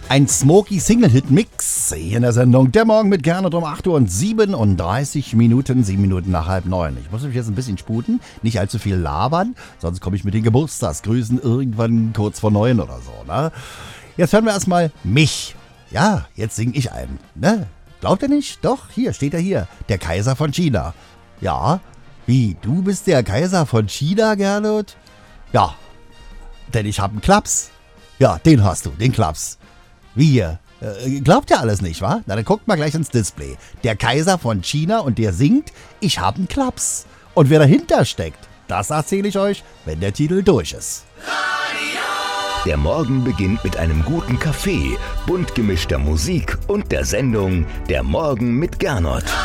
Ein Smoky Single-Hit-Mix hier in der Sendung Der Morgen mit Gernot um 8 Uhr und 37 Minuten, 7 Minuten nach 8:30. Ich muss mich jetzt ein bisschen sputen, nicht allzu viel labern, sonst komme ich mit den Geburtstagsgrüßen irgendwann kurz vor 9 oder so, ne? Jetzt hören wir erstmal mich. Ja, jetzt singe ich einen, ne? Glaubt ihr nicht? Doch, hier steht er hier, der Kaiser von China. Ja, wie, du bist der Kaiser von China, Gernot? Ja, denn ich hab einen Klaps. Ja, den hast du, den Klaps. Wie hier? Glaubt ihr alles nicht, wa? Na, dann guckt mal gleich ins Display. Der Kaiser von China und der singt, ich hab einen Klaps. Und wer dahinter steckt, das erzähle ich euch, wenn der Titel durch ist. Der Morgen beginnt mit einem guten Kaffee, bunt gemischter Musik und der Sendung Der Morgen mit Gernot.